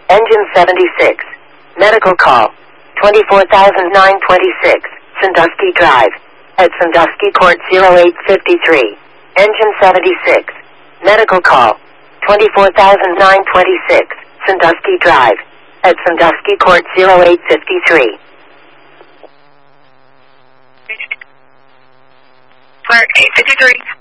Engine 76. Medical call. 24,926. Sandusky Drive. At Sandusky Court 0853. Engine 76. Medical call. 24,926. Sandusky Drive. At Sandusky Court 0853. Clark 853.